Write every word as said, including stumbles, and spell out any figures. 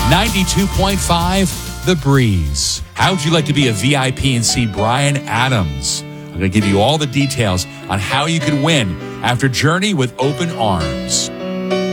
ninety-two point five, The Breeze. How would you like to be a V I P and see Bryan Adams? I'm going to give you all the details on how you can win after Journey with Open Arms.